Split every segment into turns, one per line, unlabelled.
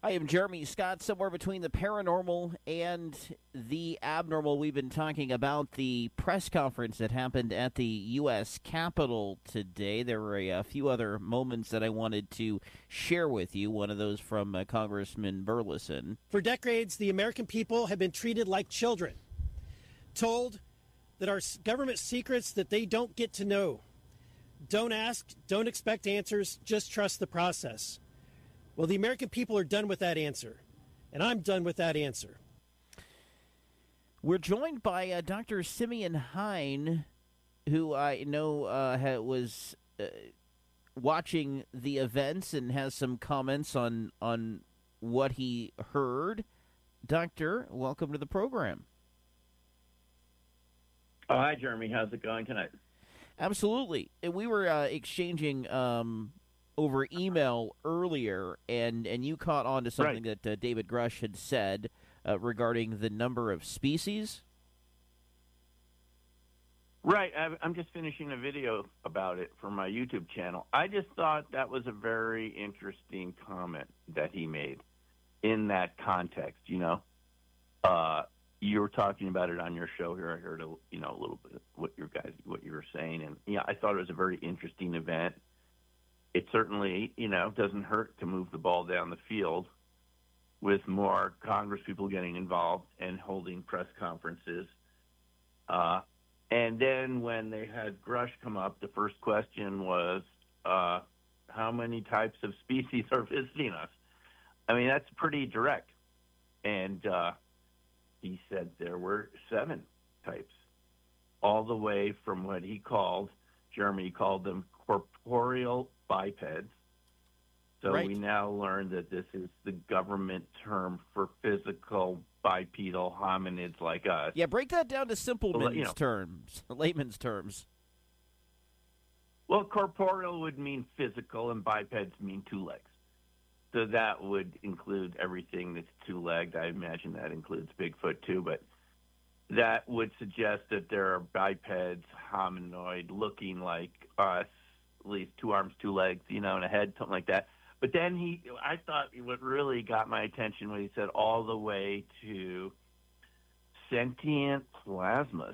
I am Jeremy Scott, somewhere between the paranormal and the abnormal. We've been talking about the press conference that happened at the U.S. Capitol today. There were a few other moments that I wanted to share with you, one of those from Congressman Burleson.
For decades, the American people have been treated like children, told that our government secrets that they don't get to know. Don't ask, don't expect answers, just trust the process. Well, the American people are done with that answer, and I'm done with that answer.
We're joined by Dr. Simeon Hein, who I know was watching the events and has some comments on what he heard. Doctor, welcome to the program.
Oh, hi, Jeremy. How's it going tonight?
Absolutely. We were exchanging over email earlier, and you caught on to something
right.
that David Grush had said regarding the number of species.
Right. I'm just finishing a video about it for my YouTube channel. I just thought that was a very interesting comment that he made in that context, you know. You were talking about it on your show here. I heard a little bit what you were saying, and yeah, I thought it was a very interesting event. It certainly, doesn't hurt to move the ball down the field with more Congress people getting involved and holding press conferences. And then when they had Grush come up, the first question was, how many types of species are visiting us? I mean, that's pretty direct. And he said there were 7 types, all the way from what he called, Jeremy called them corporeal bipeds. So
right.
We now learn that this is the government term for physical bipedal hominids like us.
Yeah, break that down to layman's terms.
Well, corporeal would mean physical, and bipeds mean 2 legs. So that would include everything that's 2-legged. I imagine that includes Bigfoot too, but that would suggest that there are bipeds, hominoid, looking like us, at least 2 arms, 2 legs, and a head, something like that. But then I thought what really got my attention when he said all the way to sentient plasmas.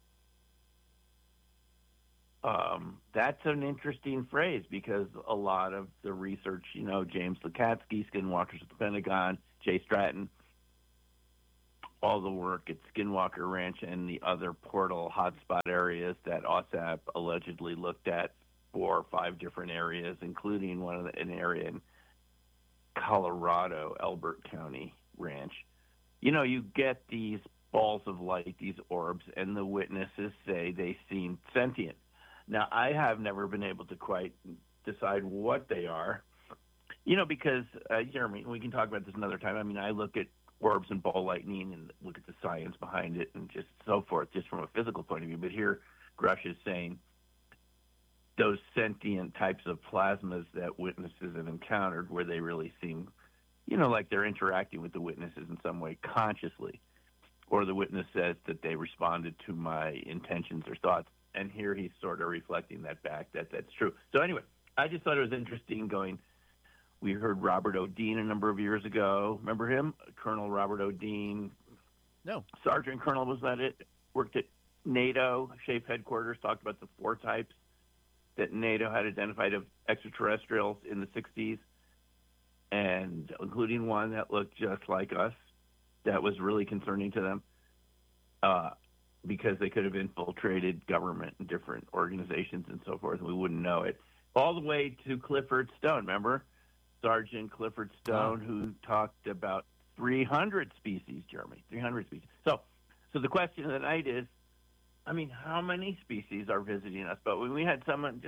That's an interesting phrase because a lot of the research, James Lukatsky, Skinwalkers at the Pentagon, Jay Stratton, all the work at Skinwalker Ranch and the other portal hotspot areas that OSAP allegedly looked at 4 or 5 different areas, including an area in Colorado, Elbert County Ranch. You get these balls of light, these orbs, and the witnesses say they seem sentient. Now, I have never been able to quite decide what they are, because, Jeremy, we can talk about this another time. I mean, I look at orbs and ball lightning and look at the science behind it and just so forth, just from a physical point of view. But here, Grush is saying those sentient types of plasmas that witnesses have encountered where they really seem, like they're interacting with the witnesses in some way consciously, or the witness says that they responded to my intentions or thoughts. And here he's sort of reflecting that back, that's true. So anyway, I just thought it was interesting we heard Robert O'Dean a number of years ago. Remember him? Colonel Robert O'Dean.
No.
Sergeant Colonel, was that it? Worked at NATO, SHAPE headquarters, talked about the 4 types that NATO had identified of extraterrestrials in the 60s, and including one that looked just like us, that was really concerning to them. Because they could have infiltrated government and different organizations and so forth, and we wouldn't know it. All the way to Clifford Stone, remember? Sergeant Clifford Stone, who talked about 300 species, Jeremy, 300 species. So the question of the night is, how many species are visiting us? But when we had someone,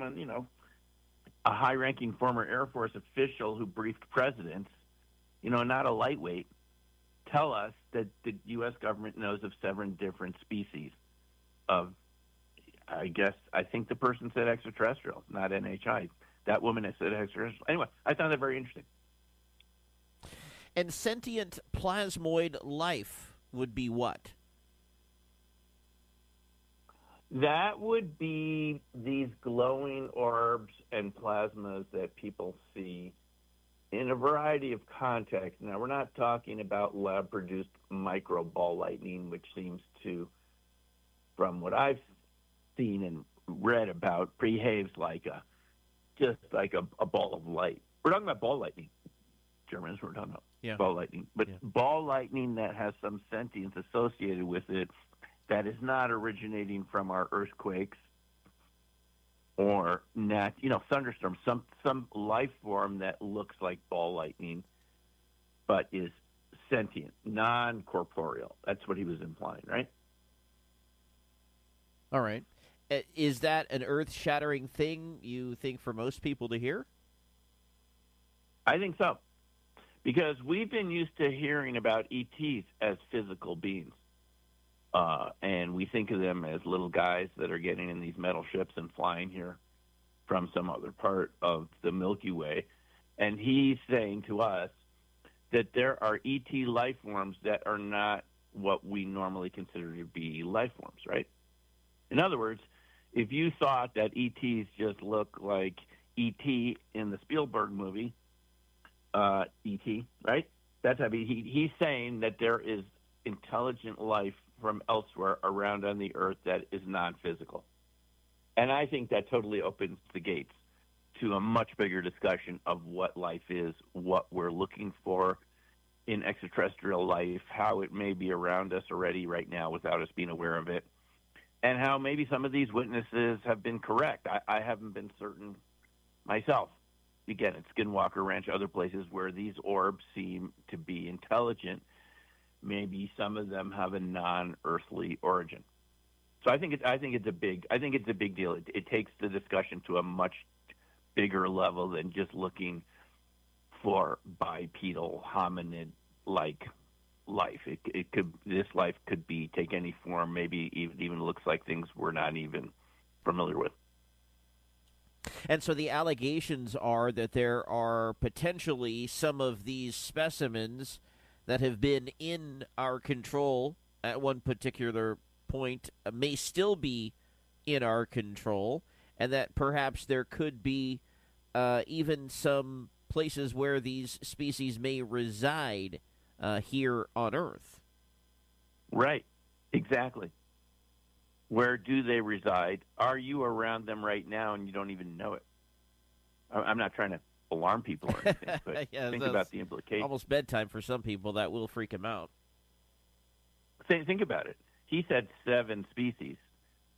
a high-ranking former Air Force official who briefed presidents, not a lightweight, tell us that the U.S. government knows of 7 different species of, I think the person said extraterrestrial, not NHI. That woman has said extraterrestrial. Anyway, I found that very interesting.
And sentient plasmoid life would be what?
That would be these glowing orbs and plasmas that people see in in a variety of contexts. Now, we're not talking about lab-produced micro ball lightning, which seems to, from what I've seen and read about, behaves like just like a ball of light. We're talking about ball lightning. Germans were talking about ball lightning. But ball lightning that has some sentience associated with it that is not originating from our earthquakes or thunderstorms, some life form that looks like ball lightning but is sentient, non-corporeal. That's what he was implying, right?
All right. Is that an earth-shattering thing, you think, for most people to hear?
I think so. Because we've been used to hearing about ETs as physical beings. And we think of them as little guys that are getting in these metal ships and flying here from some other part of the Milky Way. And he's saying to us that there are ET life forms that are not what we normally consider to be life forms, right? In other words, if you thought that ETs just look like ET in the Spielberg movie, ET, right? That's how he's saying that there is intelligent life from elsewhere around on the earth that is non-physical. And I think that totally opens the gates to a much bigger discussion of what life is, what we're looking for in extraterrestrial life, how it may be around us already right now without us being aware of it, and how maybe some of these witnesses have been correct. I haven't been certain myself. Again, at Skinwalker Ranch, other places where these orbs seem to be intelligent, maybe some of them have a non-earthly origin. So I think it's a big deal. It takes the discussion to a much bigger level than just looking for bipedal hominid like life. This life could take any form. Maybe even looks like things we're not even familiar with.
And so the allegations are that there are potentially some of these specimens that have been in our control at one particular point may still be in our control, and that perhaps there could be even some places where these species may reside here on Earth.
Right, exactly. Where do they reside? Are you around them right now and you don't even know it? I'm not trying to alarm people or anything, but think about the implications.
Almost bedtime for some people. That will freak them out.
Think about it. He said 7 species.